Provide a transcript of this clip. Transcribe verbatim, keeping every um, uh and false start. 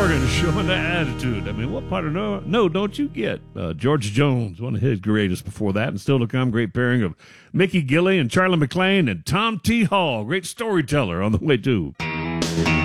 Morgan showing the attitude. I mean, what part of no, no don't you get? Uh, George Jones, one of his greatest before that, and still to come, great pairing of Mickey Gilley and Charlie McClain and Tom T. Hall, great storyteller on the way too.